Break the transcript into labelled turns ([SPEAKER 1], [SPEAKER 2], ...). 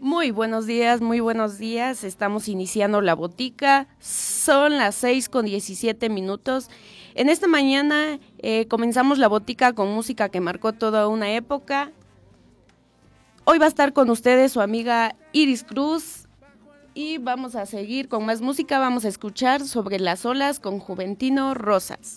[SPEAKER 1] Muy buenos días, muy buenos días. Estamos iniciando la botica. Son las 6:17. En esta mañana comenzamos la botica con música que marcó toda una época. Hoy va a estar con ustedes su amiga Iris Cruz y vamos a seguir con más música. Vamos a escuchar Sobre las olas con Juventino Rosas.